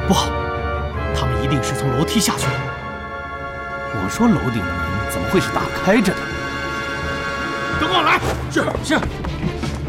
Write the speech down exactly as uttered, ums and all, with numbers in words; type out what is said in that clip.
不好，他们一定是从楼梯下去的。我说楼顶的门怎么会是打开着的？ 跟我来。 是是。